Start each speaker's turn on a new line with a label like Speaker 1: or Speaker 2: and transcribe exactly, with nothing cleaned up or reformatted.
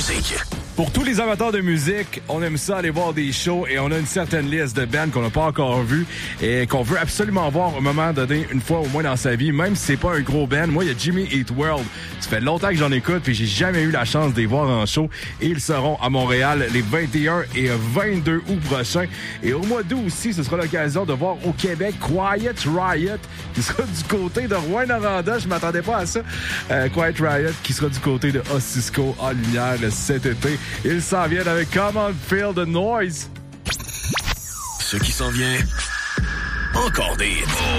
Speaker 1: musique.
Speaker 2: Pour tous les amateurs de musique, on aime ça aller voir des shows et on a une certaine liste de bands qu'on n'a pas encore vues et qu'on veut absolument voir à un moment donné, une fois au moins dans sa vie, même si c'est pas un gros band. Moi, il y a Jimmy Eat World. Ça fait longtemps que j'en écoute puis j'ai jamais eu la chance de les voir en show et ils seront à Montréal les vingt et un et vingt-deux août prochains. Et au mois d'août aussi, ce sera l'occasion de voir au Québec Quiet Riot qui sera du côté de Rouyn-Noranda. Je m'attendais pas à ça. Euh, Quiet Riot qui sera du côté de Osisco en Lumière cet été. Ils s'en viennent avec Come On Feel the Noise.
Speaker 1: Ce qui s'en vient, encore des hits.